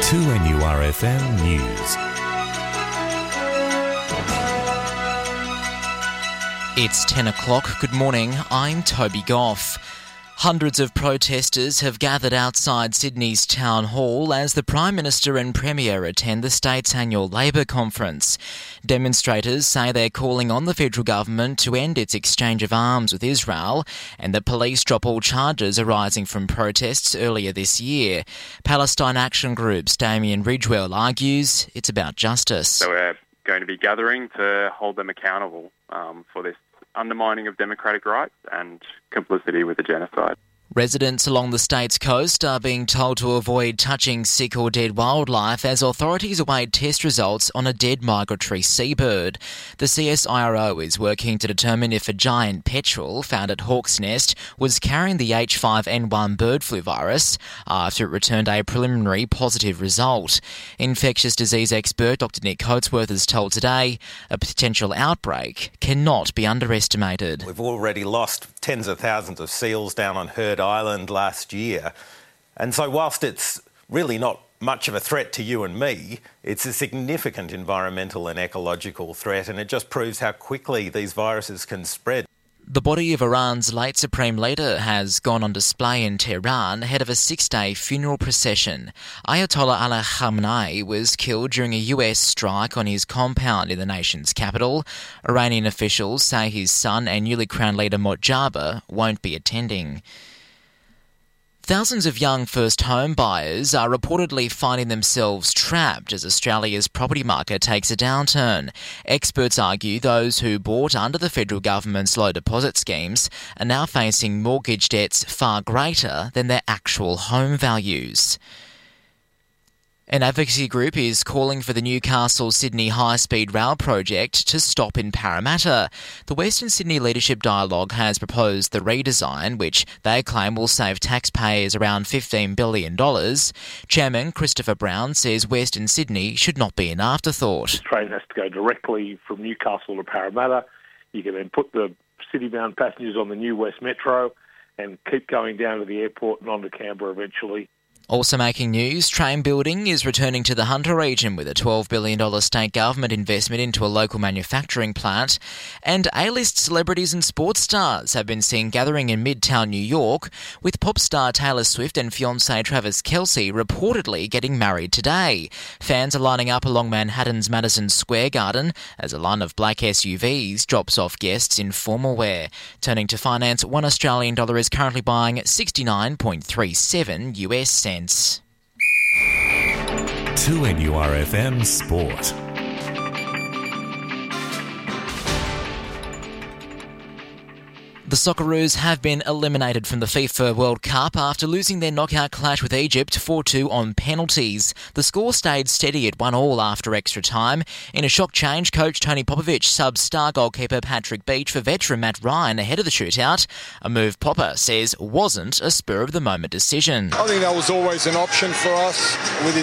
2NURFM News. It's 10 o'clock. Good morning. I'm Toby Goff. Hundreds of protesters have gathered outside Sydney's Town Hall as the Prime Minister and Premier attend the state's annual Labor conference. Demonstrators say they're calling on the federal government to end its exchange of arms with Israel and that police drop all charges arising from protests earlier this year. Palestine Action Group's Damien Ridgewell argues it's about justice. So we're going to be gathering to hold them accountable for this undermining of democratic rights and complicity with the genocide. Residents along the state's coast are being told to avoid touching sick or dead wildlife as authorities await test results on a dead migratory seabird. The CSIRO is working to determine if a giant petrel found at Hawk's Nest was carrying the H5N1 bird flu virus after it returned a preliminary positive result. Infectious disease expert Dr Nick Coatsworth has told Today a potential outbreak cannot be underestimated. We've already lost tens of thousands of seals down on Heard Island last year. And so whilst it's really not much of a threat to you and me, it's a significant environmental and ecological threat, and it just proves how quickly these viruses can spread. The body of Iran's late Supreme Leader has gone on display in Tehran ahead of a 6-day funeral procession. Ayatollah Ali Khamenei was killed during a US strike on his compound in the nation's capital. Iranian officials say his son and newly crowned leader Mojtaba won't be attending. Thousands of young first home buyers are reportedly finding themselves trapped as Australia's property market takes a downturn. Experts argue those who bought under the federal government's low deposit schemes are now facing mortgage debts far greater than their actual home values. An advocacy group is calling for the Newcastle-Sydney high-speed rail project to stop in Parramatta. The Western Sydney Leadership Dialogue has proposed the redesign, which they claim will save taxpayers around $15 billion. Chairman Christopher Brown says Western Sydney should not be an afterthought. The train has to go directly from Newcastle to Parramatta. You can then put the city-bound passengers on the new West Metro and keep going down to the airport and on to Canberra eventually. Also making news, train building is returning to the Hunter region with a $12 billion state government investment into a local manufacturing plant. And A-list celebrities and sports stars have been seen gathering in Midtown New York, with pop star Taylor Swift and fiancé Travis Kelce reportedly getting married today. Fans are lining up along Manhattan's Madison Square Garden as a line of black SUVs drops off guests in formal wear. Turning to finance, $1 Australian is currently buying 69.37 US cents. 2NURFM Sport. The Socceroos have been eliminated from the FIFA World Cup after losing their knockout clash with Egypt 4-2 on penalties. The score stayed steady at 1-1 after extra time. In a shock change, coach Tony Popovic subbed star goalkeeper Patrick Beach for veteran Matt Ryan ahead of the shootout, a move Popper says wasn't a spur-of-the-moment decision. I think that was always an option for us with